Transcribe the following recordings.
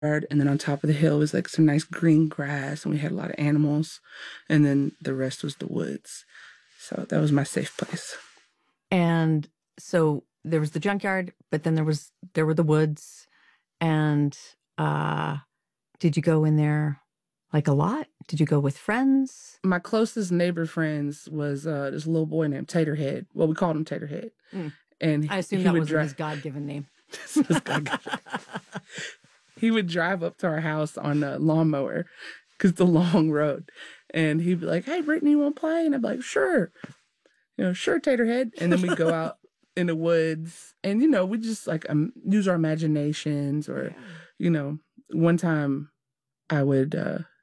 and then on top of the hill was like some nice green grass, and we had a lot of animals, and then the rest was the woods. So that was my safe place. And so there was the junkyard, but then there were the woods. And did you go in there like a lot? Did you go with friends? My closest neighbor friends was this little boy named Taterhead. Well, we called him Taterhead. And I assume that was his God-given name. He would drive up to our house on a lawnmower because the long road. And he'd be like, "Hey, Brittany, you want to play?" And I'd be like, "Sure." "Sure, Taterhead." And then we'd go out in the woods and, we just like use our imaginations or, one time I would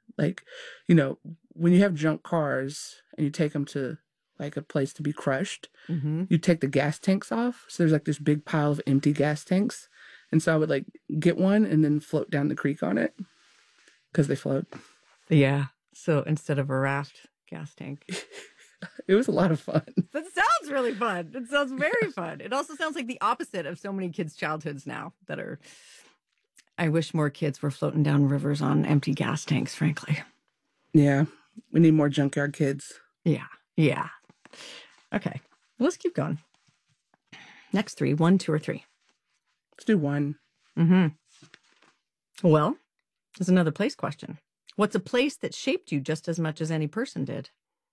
when you have junk cars and you take them to like a place to be crushed, you take the gas tanks off. So there's like this big pile of empty gas tanks. And so I would like get one and then float down the creek on it because they float. Yeah. So instead of a raft, gas tank. It was a lot of fun. That sounds really fun. It sounds very fun. It also sounds like the opposite of so many kids' childhoods now that are, I wish more kids were floating down rivers on empty gas tanks, frankly. Yeah. We need more junkyard kids. Yeah. Yeah. Okay. Let's keep going. Next 3, 1, 2, or 3. Let's do 1. Well, there's another place question. What's a place that shaped you just as much as any person did?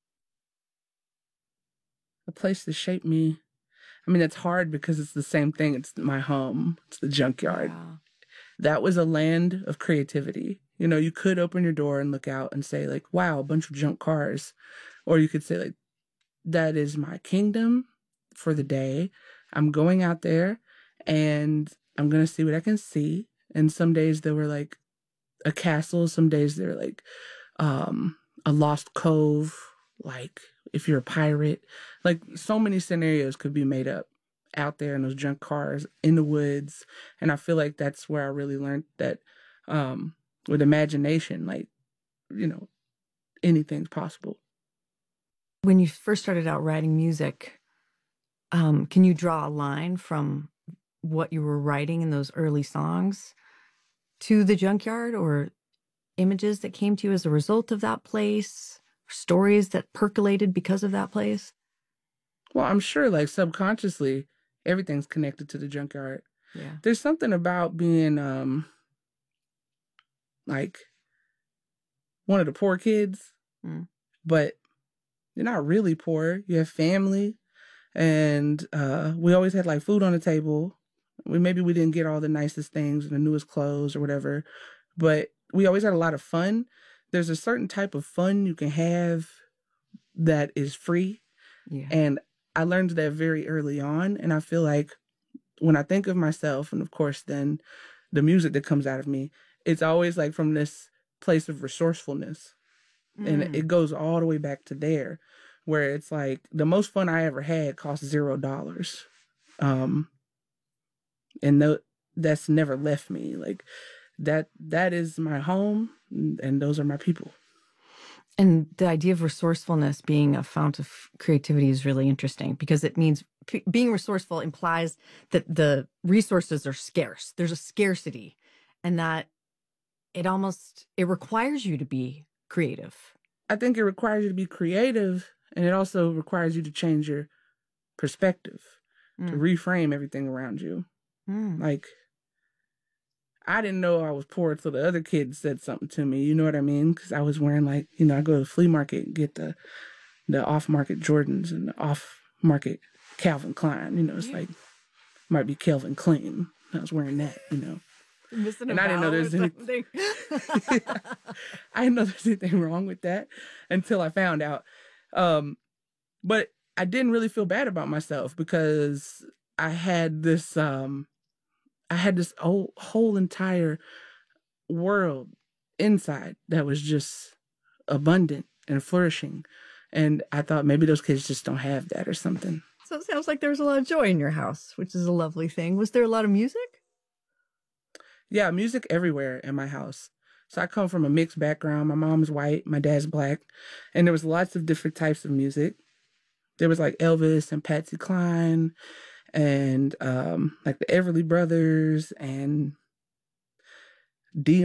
A place that shaped me. I mean, it's hard because it's the same thing. It's my home. It's the junkyard. Yeah. That was a land of creativity. You could open your door and look out and say like, wow, a bunch of junk cars. Or you could say like, that is my kingdom for the day. I'm going out there and I'm going to see what I can see. And some days there were like a castle. Some days they were like a lost cove. Like if you're a pirate, like so many scenarios could be made up out there in those junk cars in the woods. And I feel like that's where I really learned that with imagination, like, anything's possible. When you first started out writing music, can you draw a line from what you were writing in those early songs to the junkyard, or images that came to you as a result of that place, stories that percolated because of that place? Well, I'm sure like subconsciously everything's connected to the junkyard. Yeah. There's something about being like one of the poor kids, but you're not really poor. You have family, and we always had like food on the table. Maybe we didn't get all the nicest things and the newest clothes or whatever, but we always had a lot of fun. There's a certain type of fun you can have that is free. Yeah. And I learned that very early on. And I feel like when I think of myself, and of course then the music that comes out of me, it's always like from this place of resourcefulness. And it goes all the way back to there, where it's like the most fun I ever had cost $0. And that's never left me. Like that is my home, and those are my people. And the idea of resourcefulness being a fount of creativity is really interesting, because it means being resourceful implies that the resources are scarce. There's a scarcity, and that it requires you to be creative. I think it requires you to be creative, and it also requires you to change your perspective, to reframe everything around you. Like, I didn't know I was poor until the other kids said something to me. You know what I mean? Because I was wearing like, I go to the flea market and get the off-market Jordans and the off-market Calvin Klein. It's like, might be Calvin Klein. I was wearing that, And I didn't know there's anything. I didn't know there's anything wrong with that until I found out. But I didn't really feel bad about myself, because I had this whole entire world inside that was just abundant and flourishing. And I thought maybe those kids just don't have that or something. So it sounds like there was a lot of joy in your house, which is a lovely thing. Was there a lot of music? Yeah, music everywhere in my house. So I come from a mixed background. My mom's white, my dad's black, and there was lots of different types of music. There was like Elvis and Patsy Cline and like the Everly Brothers and D